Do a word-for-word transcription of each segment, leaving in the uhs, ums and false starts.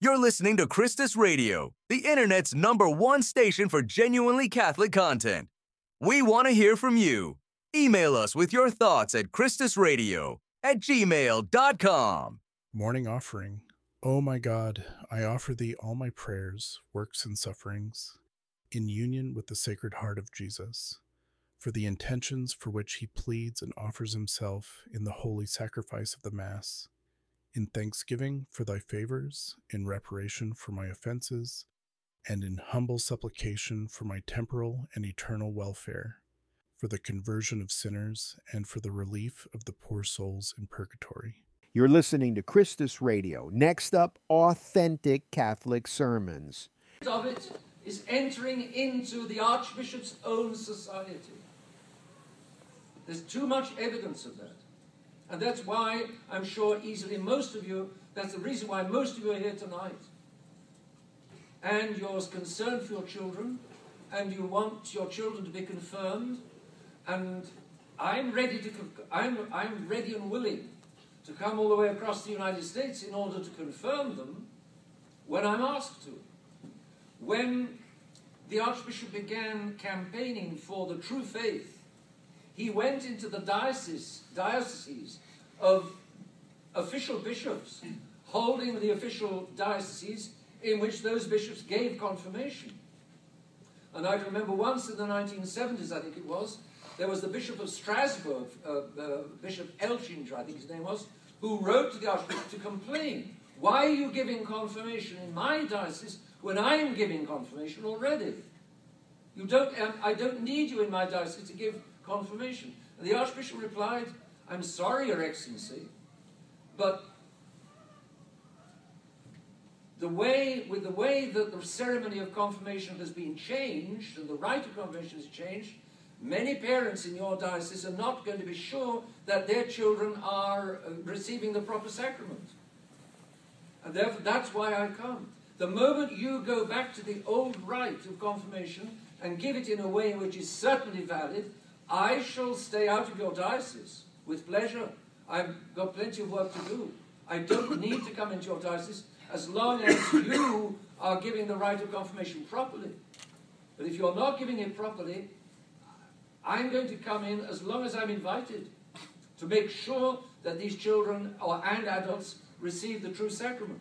You're listening to Christus Radio, the internet's number one station for genuinely Catholic content. We want to hear from you. Email us with your thoughts at christusradio at gmail dot com. Morning Offering. O my God, I offer thee all my prayers, works, and sufferings, in union with the Sacred Heart of Jesus, for the intentions for which he pleads and offers himself in the holy sacrifice of the Mass, in thanksgiving for thy favors, in reparation for my offenses, and in humble supplication for my temporal and eternal welfare, for the conversion of sinners, and for the relief of the poor souls in purgatory. You're listening to Christus Radio. Next up, Authentic Catholic Sermons. Of it is entering into the Archbishop's own society. There's too much evidence of that. And that's why I'm sure easily most of you, that's the reason why most of you are here tonight. And you're concerned for your children, and you want your children to be confirmed, and I'm ready to, I'm, I'm ready and willing to come all the way across the United States in order to confirm them when I'm asked to. When the Archbishop began campaigning for the true faith, he went into the diocese, dioceses of official bishops, holding the official dioceses in which those bishops gave confirmation. And I remember once in the nineteen seventies, I think it was, there was the Bishop of Strasbourg, uh, uh, Bishop Elchinger, I think his name was, who wrote to the Archbishop to complain, why are you giving confirmation in my diocese when I am giving confirmation already? You don't, um, I don't need you in my diocese to give confirmation. And the Archbishop replied, I'm sorry, Your Excellency, but the way, with the way that the ceremony of confirmation has been changed, and the rite of confirmation has changed, many parents in your diocese are not going to be sure that their children are uh, receiving the proper sacrament. And therefore, that's why I come. The moment you go back to the old rite of confirmation and give it in a way which is certainly valid, I shall stay out of your diocese with pleasure. I've got plenty of work to do. I don't need to come into your diocese as long as you are giving the rite of confirmation properly. But if you're not giving it properly, I'm going to come in as long as I'm invited to make sure that these children or, and adults receive the true sacrament.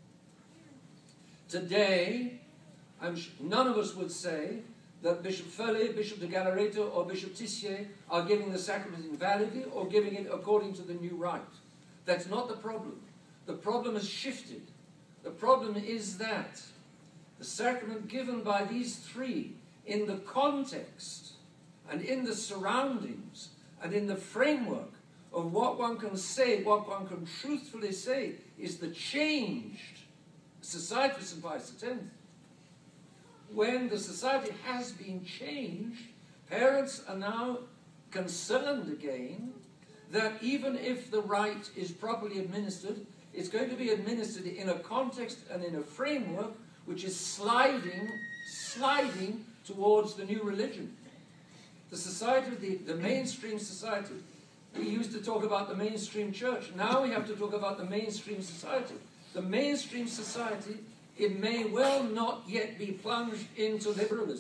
Today, I'm sh- none of us would say that Bishop Foley, Bishop de Gallareto, or Bishop Tissier are giving the sacrament invalidly or giving it according to the new rite. That's not the problem. The problem has shifted. The problem is that the sacrament given by these three in the context and in the surroundings and in the framework of what one can say, what one can truthfully say, is the changed society of Saint Pius the tenth. When the society has been changed, parents are now concerned again that even if the rite is properly administered, it's going to be administered in a context and in a framework which is sliding, sliding towards the new religion. The society, the, the mainstream society, we used to talk about the mainstream church. Now we have to talk about the mainstream society. The mainstream society, it may well not yet be plunged into liberalism.